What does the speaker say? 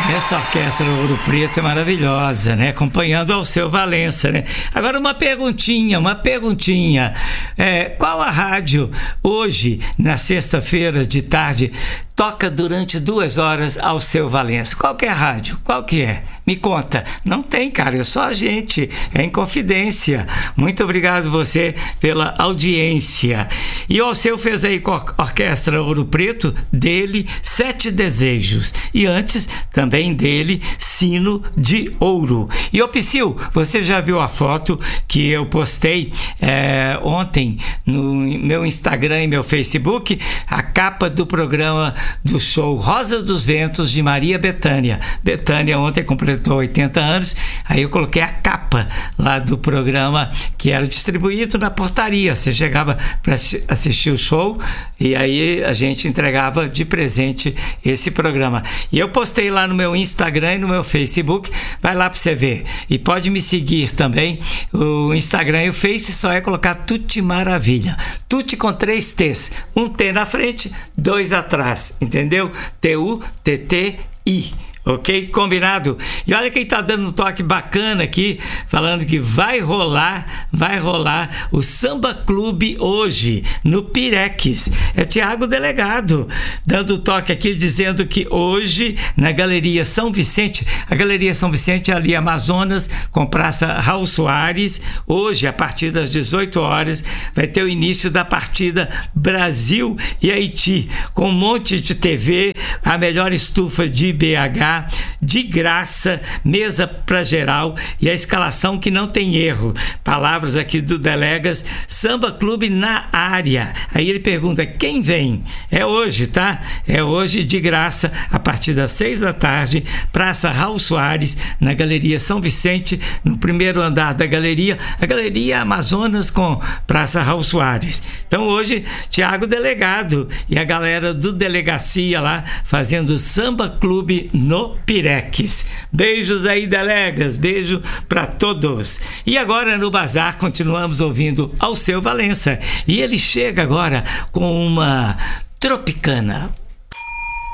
Essa orquestra Ouro Preto é maravilhosa, né? Acompanhando Alceu Valença, né? Agora uma perguntinha. Qual a rádio hoje, na sexta-feira de tarde, toca durante 2 horas Alceu Valença? Qual que é a rádio? Qual que é? Me conta. Não tem, cara, é só a gente. É em confidência. Muito obrigado você pela audiência. E o Alceu fez aí com a Orquestra Ouro Preto, dele, 7 Desejos. E antes, também dele, Sino de Ouro. E ô Psyu, você já viu a foto que eu postei ontem no meu Instagram e meu Facebook? A capa do programa do show Rosa dos Ventos de Maria Bethânia. Bethânia ontem completou 80 anos, aí eu coloquei a capa lá do programa que era distribuído na portaria. Você chegava para assistir o show e aí a gente entregava de presente esse programa. E eu postei lá no meu Instagram e no meu Facebook, vai lá para você ver. E pode me seguir também, o Instagram e o Face, só é colocar Tuti Maravilha. Tuti com 3 T's, um T na frente, 2 atrás, entendeu? T-U-T-T-I. Ok? Combinado? E olha quem tá dando um toque bacana aqui, falando que vai rolar o Samba Clube hoje, no Pirex. É Tiago Delegado, dando toque aqui, dizendo que hoje, na Galeria São Vicente, a Galeria São Vicente é ali Amazonas, com Praça Raul Soares, hoje, a partir das 18 horas, vai ter o início da partida Brasil e Haiti, com um monte de TV, a melhor estufa de BH, de graça, mesa para geral e a escalação que não tem erro. Palavras aqui do Delegas, Samba Clube na área. Aí ele pergunta, quem vem? É hoje, tá? É hoje de graça, a partir das 6 da tarde, Praça Raul Soares, na Galeria São Vicente, no primeiro andar da galeria, a Galeria Amazonas com Praça Raul Soares. Então hoje, Tiago Delegado e a galera do Delegacia lá, fazendo Samba Clube no Pirex. Beijos aí, Delegas, beijo para todos. E agora no Bazar continuamos ouvindo Alceu Valença e ele chega agora com uma tropicana.